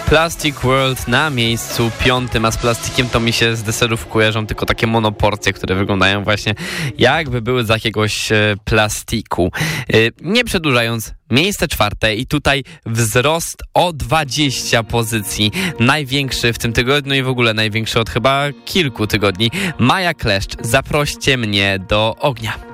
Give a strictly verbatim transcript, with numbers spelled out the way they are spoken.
Plastic World na miejscu piątym, a z plastikiem to mi się z deserów kojarzą tylko takie monoporcje, które wyglądają właśnie jakby były z jakiegoś e, plastiku. E, nie przedłużając, miejsce czwarte i tutaj wzrost o dwadzieścia pozycji. Największy w tym tygodniu i w ogóle największy od chyba kilku tygodni. Maja Kleszcz, Zaproście mnie do ognia.